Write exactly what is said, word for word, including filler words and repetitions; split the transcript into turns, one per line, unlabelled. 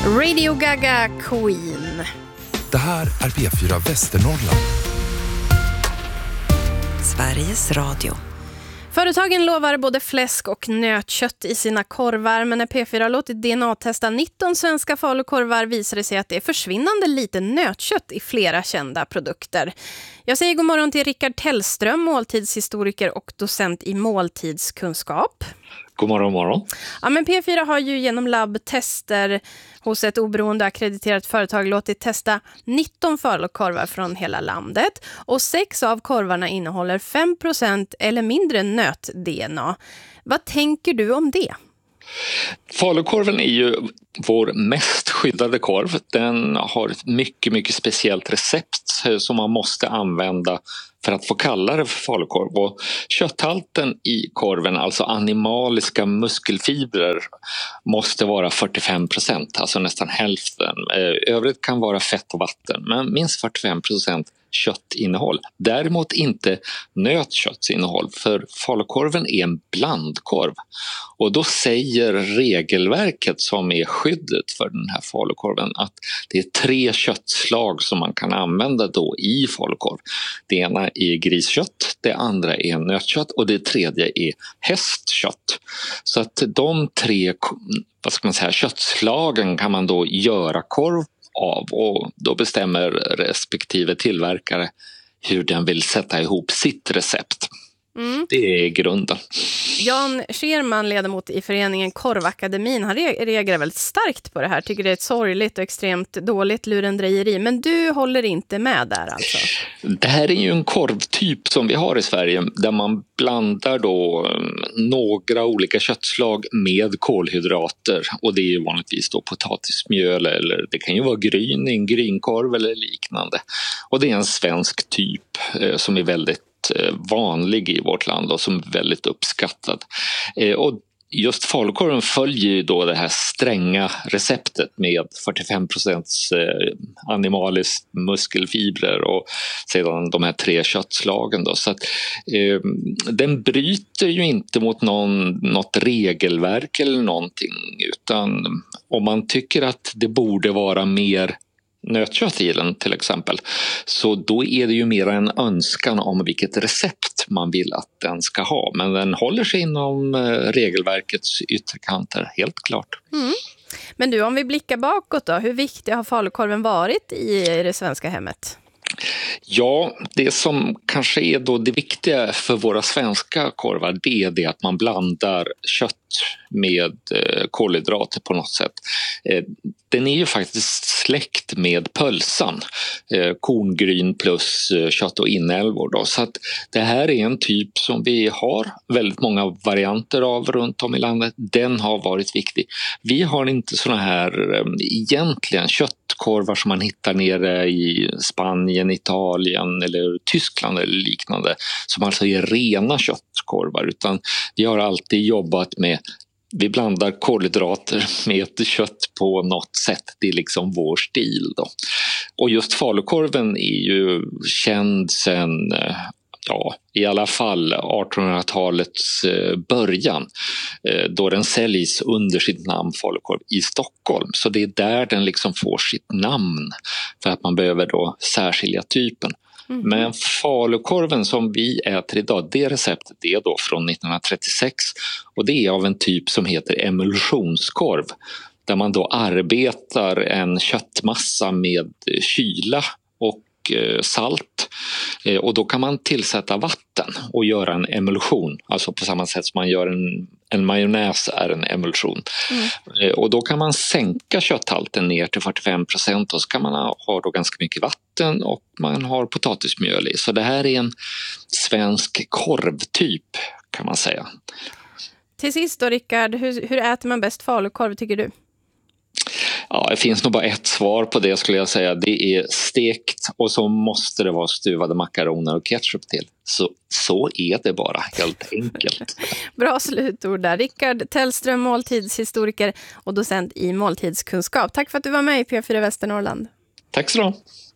Radio Gaga Queen.
Det här är P fyra Västernorrland.
Sveriges Radio.
Företagen lovar både fläsk och nötkött i sina korvar, men när P fyra låtit D N A-testa nitton svenska falukorvar visar det sig att det är försvinnande lite nötkött i flera kända produkter. Jag säger god morgon till Rickard Tellström, måltidshistoriker och docent i måltidskunskap.
God morgon, morgon.
Ja, men P fyra har ju genom labbtester hos ett oberoende akkrediterat företag låtit testa nitton falukorvar från hela landet. Och sex av korvarna innehåller fem procent eller mindre nöt-D N A. Vad tänker du om det?
Falukorven är ju vår mest skyddade korv. Den har ett mycket, mycket speciellt recept som man måste använda för att få kalla det för falukorv. Och kötthalten i korven, alltså animaliska muskelfibrer, måste vara fyrtiofem procent, alltså nästan hälften. Övrigt kan vara fett och vatten, men minst fyrtiofem procent köttinnehåll. Däremot inte nötköttsinnehåll, för falukorven är en blandkorv. Och då säger regelverket som är skyddet för den här falukorven att det är tre köttslag som man kan använda då i falukorv. Det ena är griskött, det andra är nötkött och det tredje är hästkött. Så att de tre, vad ska man säga, köttslagen kan man då göra korv av, och då bestämmer respektive tillverkare hur den vill sätta ihop sitt recept. Mm. Det är grunden.
Jan Scherman, ledamot i föreningen Korvakademin, han reagerar väldigt starkt på det här. Tycker det är ett sorgligt och extremt dåligt lurendrejeri. Men du håller inte med där alltså?
Det här är ju en korvtyp som vi har i Sverige där man blandar då några olika köttslag med kolhydrater. Och det är ju vanligtvis då potatismjöl, eller det kan ju vara gryning, grynkorv eller liknande. Och det är en svensk typ eh, som är väldigt vanlig i vårt land och som är väldigt uppskattad. Och just falukorven följer ju då det här stränga receptet med fyrtiofem procent animaliskt muskelfibrer och sedan de här tre köttslagen då. Så att, eh, den bryter ju inte mot någon, något regelverk eller någonting, utan om man tycker att det borde vara mer nötkött i den till exempel, så då är det ju mer en önskan om vilket recept man vill att den ska ha, men den håller sig inom regelverkets ytterkanter, helt klart. Mm.
Men du, om vi blickar bakåt då, hur viktig har falukorven varit i det svenska hemmet?
Ja, det som kanske är då det viktiga för våra svenska korvar, det är det att man blandar kött med eh, kolhydrater på något sätt. Eh, den är ju faktiskt släkt med pölsan, eh, korngryn plus eh, kött och inälvor då. Så att det här är en typ som vi har väldigt många varianter av runt om i landet. Den har varit viktig. Vi har inte såna här eh, egentligen köttkorvar som man hittar nere i Spanien, Italien eller Tyskland eller liknande, som alltså är rena köttkorvar, utan vi har alltid jobbat med, vi blandar kolhydrater med kött på något sätt. Det är liksom vår stil då. Och just falukorven är ju känd sedan, ja, i alla fall artonhundratalets början, då den säljs under sitt namn falukorv i Stockholm. Så det är där den liksom får sitt namn, för att man behöver då särskilja typen. Mm. Men falukorven som vi äter idag, det receptet är då från nittonhundratrettiosex, och det är av en typ som heter emulsionskorv, där man då arbetar en köttmassa med kyla och salt, och då kan man tillsätta vatten och göra en emulsion, alltså på samma sätt som man gör en, en majonnäs är en emulsion. Mm. Och då kan man sänka kötthalten ner till fyrtiofem procent, och så kan man ha, ha då ganska mycket vatten och man har potatismjöl i. Så det här är en svensk korvtyp, kan man säga.
Till sist då, Rickard, hur, hur äter man bäst falukorv tycker du?
Ja, det finns nog bara ett svar på det, skulle jag säga. Det är stekt, och så måste det vara stuvade makaroner och ketchup till. Så, så är det bara, helt enkelt.
Bra slutord där. Rickard Tellström, måltidshistoriker och docent i måltidskunskap. Tack för att du var med i P fyra Västernorrland.
Tack så du ha.